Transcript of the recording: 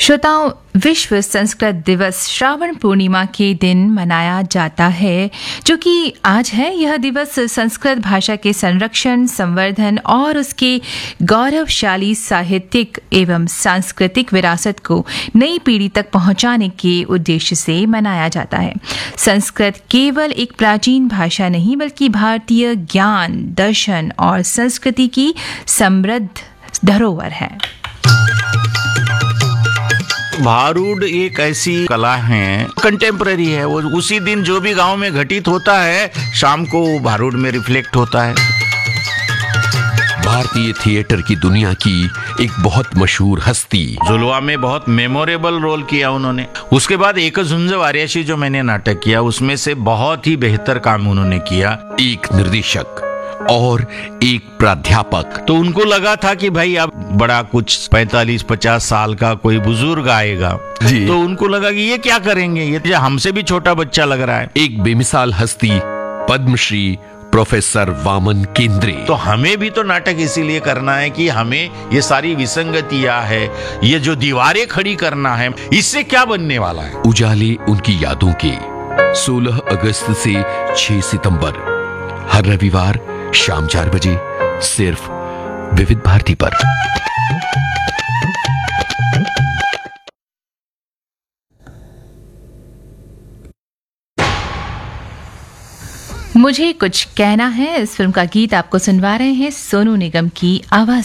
श्रोताओं, विश्व संस्कृत दिवस श्रावण पूर्णिमा के दिन मनाया जाता है, जो कि आज है। यह दिवस संस्कृत भाषा के संरक्षण, संवर्धन और उसके गौरवशाली साहित्यिक एवं सांस्कृतिक विरासत को नई पीढ़ी तक पहुंचाने के उद्देश्य से मनाया जाता है। संस्कृत केवल एक प्राचीन भाषा नहीं, बल्कि भारतीय ज्ञान, दर्शन और संस्कृति की समृद्ध धरोहर है। भारूड एक ऐसी कला है, कंटेम्पररी है। वो उसी दिन जो भी गांव में घटित होता है, शाम को भारूड में रिफ्लेक्ट होता है। भारतीय थिएटर की दुनिया की एक बहुत मशहूर हस्ती, जुलवा में बहुत मेमोरेबल रोल किया उन्होंने। उसके बाद एक झुंज वार्याशी जो मैंने नाटक किया, उसमें से बहुत ही बेहतर काम उन्होंने किया। एक निर्देशक और एक प्राध्यापक। तो उनको लगा था कि भाई अब बड़ा कुछ 45-50 साल का कोई बुजुर्ग आएगा, तो उनको लगा कि ये क्या करेंगे, ये हमसे भी छोटा बच्चा लग रहा है। एक बेमिसाल हस्ती, पद्मश्री प्रोफेसर वामन केंद्रे। तो हमें भी तो नाटक इसीलिए करना है कि हमें ये सारी विसंगतियां है, ये जो दीवारें खड़ी करना है, इससे क्या बनने वाला है। उजाले उनकी यादों के 16 अगस्त से 6 सितंबर हर रविवार शाम 4 बजे सिर्फ विविध भारती पर। मुझे कुछ कहना है, इस फिल्म का गीत आपको सुनवा रहे हैं सोनू निगम की आवाज